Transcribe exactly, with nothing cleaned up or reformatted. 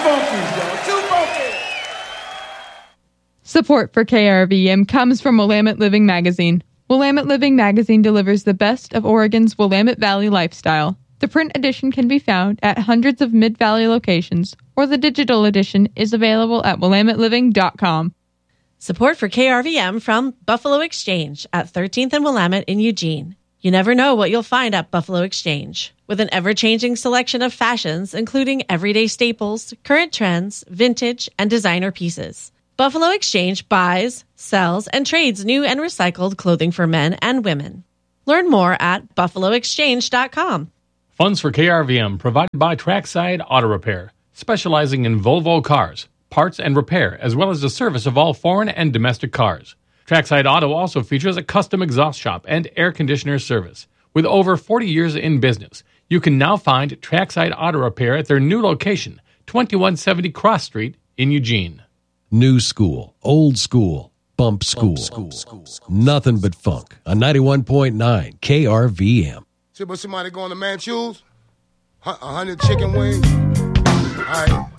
funky, y'all. Too funky. Support for K R V M comes from Willamette Living Magazine. Willamette Living Magazine delivers the best of Oregon's Willamette Valley lifestyle. The print edition can be found at hundreds of Mid-Valley locations, or the digital edition is available at willamette living dot com. Support for K R V M from Buffalo Exchange at thirteenth and Willamette in Eugene. You never know what you'll find at Buffalo Exchange. With an ever-changing selection of fashions, including everyday staples, current trends, vintage, and designer pieces. Buffalo Exchange buys, sells, and trades new and recycled clothing for men and women. Learn more at buffalo exchange dot com. Funds for K R V M provided by Trackside Auto Repair, specializing in Volvo cars, parts and repair, as well as the service of all foreign and domestic cars. Trackside Auto also features a custom exhaust shop and air conditioner service. With over forty years in business, you can now find Trackside Auto Repair at their new location, twenty-one seventy Cross Street in Eugene. New school, old school, bump school. Bump school. Nothing but funk on ninety-one point nine K R V M. See, but somebody going to Manchew's? A hundred chicken wings? All right.